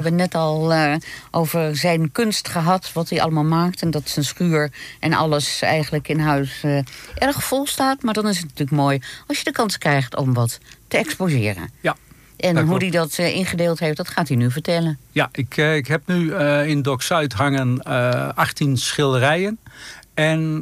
hebben net al over zijn kunst gehad, wat hij allemaal maakt. En dat zijn schuur en alles eigenlijk in huis erg vol staat. Maar dan is het natuurlijk mooi als je de kans krijgt om wat te exposeren. Ja. En hoe hij dat ingedeeld heeft, dat gaat hij nu vertellen. Ja, ik heb nu in Dok Zuid hangen 18 schilderijen. En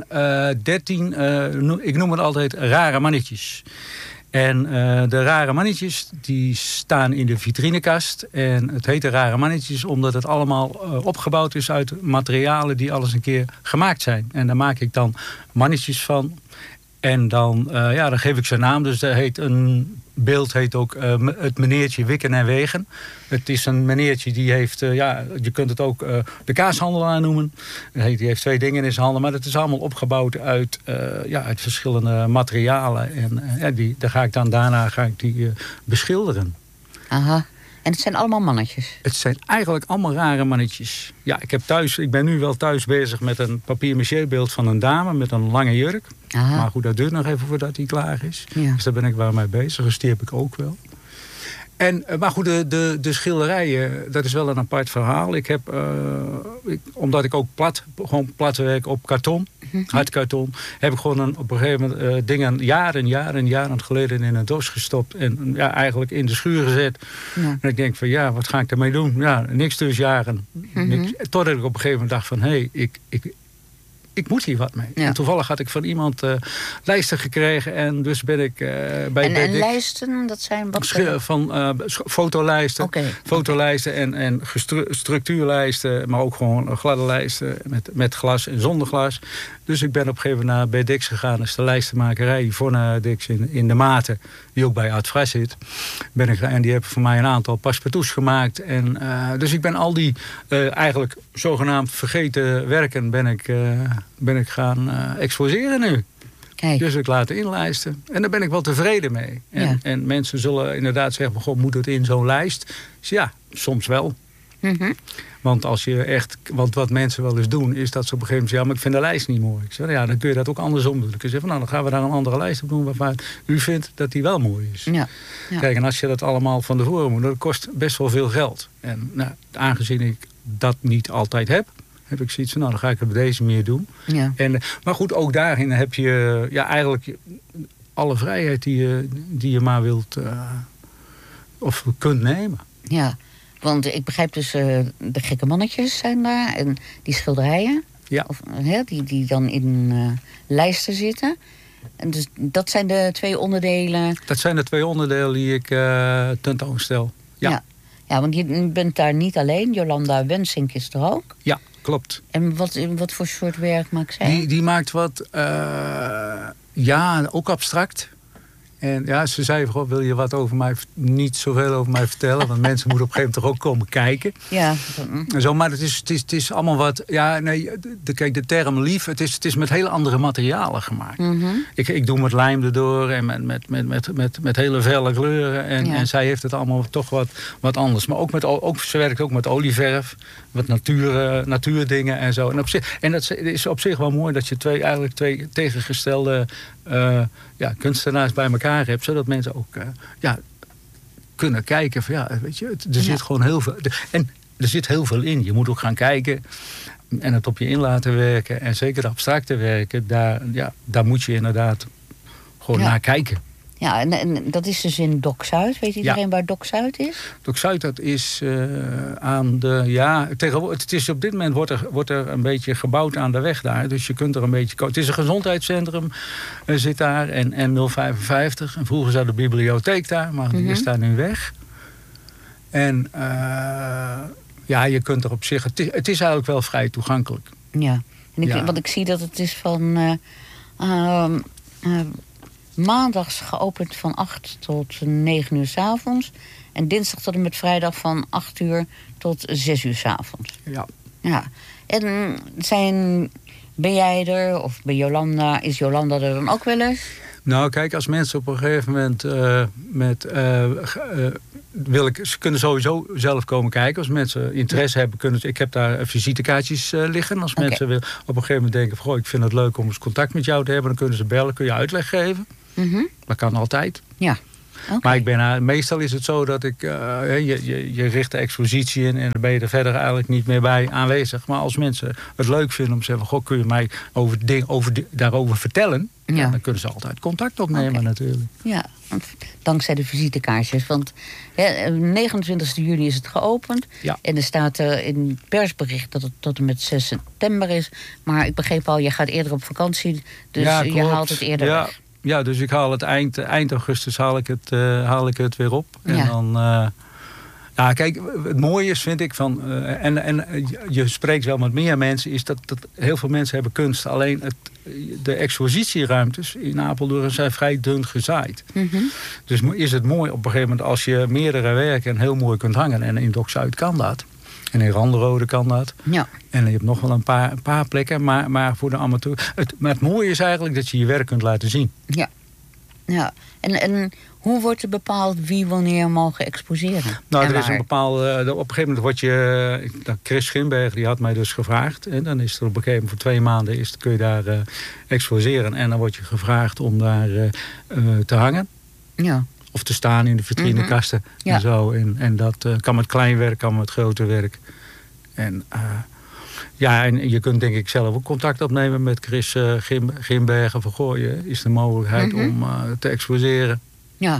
13, ik noem het altijd rare mannetjes. En de rare mannetjes die staan in de vitrinekast. En het heet de rare mannetjes omdat het allemaal opgebouwd is uit materialen die al eens een keer gemaakt zijn. En daar maak ik dan mannetjes van. En dan geef ik zijn naam. Dus een beeld heet ook het meneertje Wikken en Wegen. Het is een meneertje die heeft, je kunt het ook de kaashandelaar noemen. Die heeft 2 dingen in zijn handen. Maar het is allemaal opgebouwd uit verschillende materialen. En daarna ga ik die beschilderen. Aha. En het zijn allemaal mannetjes? Het zijn eigenlijk allemaal rare mannetjes. Ja, ik ben nu wel thuis bezig met een papier-maché beeld van een dame met een lange jurk. Aha. Maar goed, dat duurt nog even voordat die klaar is. Ja. Dus daar ben ik wel mee bezig. Dus die heb ik ook wel. Maar goed, de schilderijen, dat is wel een apart verhaal. Ik heb, omdat ik ook gewoon plat werk op karton, hardkarton, heb ik gewoon op een gegeven moment dingen jaren geleden in een doos gestopt. En eigenlijk in de schuur gezet. Ja. En ik denk van wat ga ik ermee doen? Ja, niks dus jaren. Niks. Totdat ik op een gegeven moment dacht van ik moet hier wat mee. Ja. En toevallig had ik van iemand lijsten gekregen. En dus ben ik bij En lijsten, dat zijn wat? Van fotolijsten. Okay. Fotolijsten en structuurlijsten. Maar ook gewoon gladde lijsten. Met glas en zonder glas. Dus ik ben op een gegeven moment naar bij Dix gegaan. Dat is de lijstenmakerij. Yvonne Dix in de Maten. Die ook bij Art Fras zit. En die hebben voor mij een aantal paspartouts gemaakt. En, dus ik ben al die eigenlijk zogenaamd vergeten werken ben ik gaan exposeren nu. Kijk. Dus ik laat inlijsten. En daar ben ik wel tevreden mee. En mensen zullen inderdaad zeggen, goh, moet het in zo'n lijst? Dus ja, soms wel. Want want wat mensen wel eens doen, is dat ze op een gegeven moment zeggen, maar ik vind de lijst niet mooi. Ik zeg, dan kun je dat ook andersom doen. Dan kun je zeggen, dan gaan we daar een andere lijst op doen waarvan u vindt dat die wel mooi is. Ja. Kijk, en als je dat allemaal van tevoren moet, dat kost best wel veel geld. En aangezien ik dat niet altijd heb ik zoiets van, dan ga ik het op deze manier doen. Ja. Maar goed, ook daarin heb je eigenlijk alle vrijheid die je maar wilt of kunt nemen. Ja, want ik begrijp dus, de gekke mannetjes zijn daar en die schilderijen. Ja. Of, die dan in lijsten zitten. En dus dat zijn de 2 onderdelen. Dat zijn de 2 onderdelen die ik tentoonstel. Ja. Ja, want je bent daar niet alleen. Jolanda Wensink is er ook. Ja, klopt. En wat voor soort werk maakt zij? Die maakt wat, ook abstract. En ze zei, wil je wat over mij, niet zoveel over mij vertellen? Want mensen moeten op een gegeven moment toch ook komen kijken. Ja. Zo, maar het is allemaal wat, kijk, de term lief, het is met hele andere materialen gemaakt. Ik doe met lijm erdoor en met hele felle kleuren. En zij heeft het allemaal toch wat anders. Maar ze werkt ook met olieverf, met natuurdingen en zo. En dat is op zich wel mooi dat je twee tegengestelde kunstenaars bij elkaar hebt, zodat mensen ook kunnen kijken van weet je, er zit gewoon heel veel. En er zit heel veel in. Je moet ook gaan kijken en het op je in laten werken. En zeker de abstracte werken, daar moet je inderdaad gewoon naar kijken. Ja, en dat is dus in Dok Zuid. Weet iedereen waar Dok Zuid is? Dok Zuid, dat is aan de... tegenwoordig, het is op dit moment wordt er een beetje gebouwd aan de weg daar. Dus je kunt er een beetje... Het is een gezondheidscentrum, zit daar. En 055. En vroeger zat de bibliotheek daar, maar die is daar nu weg. En je kunt er op zich... Het is eigenlijk wel vrij toegankelijk. Ja, want ik zie dat het is van... maandags geopend van 8 tot 9 uur 's avonds. En dinsdag tot en met vrijdag van 8 uur tot 6 uur 's avonds. Ja. En ben jij er of bij Jolanda? Is Jolanda er dan ook wel eens? Nou, kijk, als mensen op een gegeven moment ze kunnen sowieso zelf komen kijken. Als mensen interesse hebben, ik heb daar visitekaartjes liggen. Als mensen op een gegeven moment denken van, ik vind het leuk om eens contact met jou te hebben, dan kunnen ze bellen, kun je uitleg geven. Dat kan altijd. Ja. Okay. Maar meestal is het zo dat ik... je richt de expositie in en dan ben je er verder eigenlijk niet meer bij aanwezig. Maar als mensen het leuk vinden om te zeggen... Goh, kun je mij daarover vertellen? Ja, dan kunnen ze altijd contact opnemen natuurlijk. Ja, dankzij de visitekaartjes. Want 29 juli is het geopend. Ja. En er staat in het persbericht dat het tot en met 6 september is. Maar ik begreep al, je gaat eerder op vakantie. Dus je haalt het eerder weg. Ja, dus ik haal het eind augustus haal ik het weer op. En dan... kijk, het mooie is, vind ik, van... En je spreekt wel met meer mensen... is dat heel veel mensen hebben kunst. Alleen de expositieruimtes in Apeldoorn zijn vrij dun gezaaid. Mm-hmm. Dus is het mooi op een gegeven moment... als je meerdere werken heel mooi kunt hangen. En in Dok-Zuid kan dat. En in Randerode kan dat. Ja. En je hebt nog wel een paar plekken. Maar voor de amateur... Maar het mooie is eigenlijk dat je je werk kunt laten zien. Ja. En hoe wordt er bepaald wie wanneer mogen exposeren? Nou, er is een bepaalde... Op een gegeven moment wordt je... Chris Schimberg, die had mij dus gevraagd. En dan is er op een gegeven moment voor 2 maanden... kun je daar exposeren. En dan word je gevraagd om daar te hangen. Ja. Of te staan in de vitrinekasten. Mm-hmm. En zo. En dat kan met klein werk, kan met groter werk. En... en je kunt denk ik zelf ook contact opnemen met Chris Grimbergen. Van gooien is de mogelijkheid om te exposeren. Ja.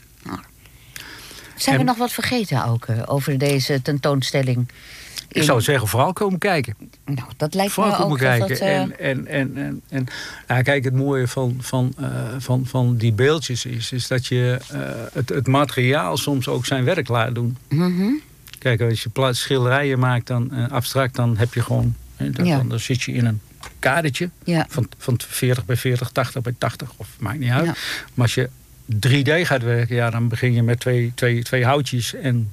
Zijn we nog wat vergeten ook over deze tentoonstelling? Ik zou zeggen, vooral komen kijken. Nou, dat lijkt me ook. Vooral komen kijken. En kijk, het mooie van die beeldjes is dat je het materiaal soms ook zijn werk laat doen. Mm-hmm. Kijk, als je schilderijen maakt, dan abstract, dan heb je gewoon... Dan zit je in een kadertje van 40 bij 40, 80 bij 80, of maakt niet uit. Ja. Maar als je 3D gaat werken, dan begin je met twee houtjes en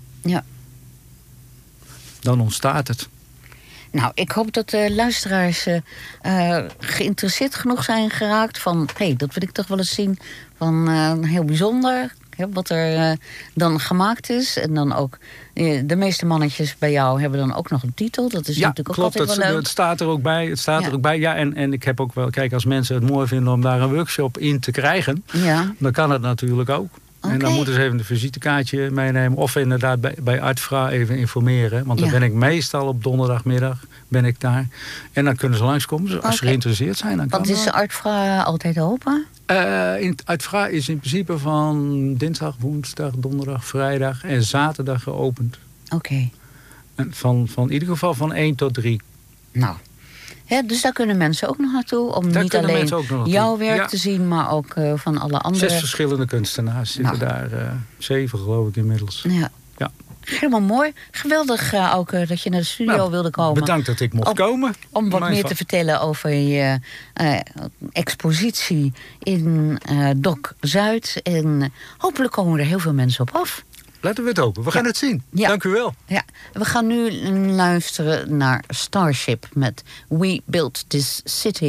dan ontstaat het. Nou, ik hoop dat de luisteraars geïnteresseerd genoeg zijn geraakt van... dat wil ik toch wel eens zien, van heel bijzonder... wat er dan gemaakt is. En dan ook de meeste mannetjes bij jou hebben dan ook nog een titel. Dat is natuurlijk ook klopt, altijd wel leuk. Het staat er ook bij. Er ook bij. Ja, en ik heb ook wel... Kijk, als mensen het mooi vinden om daar een workshop in te krijgen... dan kan het natuurlijk ook. Okay. En dan moeten ze even een visitekaartje meenemen. Of inderdaad bij Artfra even informeren. Want dan ben ik meestal op donderdagmiddag ben ik daar. En dan kunnen ze langskomen. Als ze geïnteresseerd zijn, dan kan dat. Want is Artfra altijd open? Artfra is in principe van dinsdag, woensdag, donderdag, vrijdag en zaterdag geopend. Oké. Van in ieder geval van 1 tot 3. Nou... dus daar kunnen mensen ook nog naartoe. Om niet alleen jouw werk te zien, maar ook van alle andere... 6 verschillende kunstenaars zitten daar. 7 geloof ik inmiddels. Ja. Helemaal mooi. Geweldig ook dat je naar de studio wilde komen. Bedankt dat ik mocht komen. Om wat meer te vertellen over je expositie in Dok-Zuid. En hopelijk komen er heel veel mensen op af. Laten we het hopen. We gaan het zien. Ja. Dank u wel. Ja. We gaan nu luisteren naar Starship met We Built This City.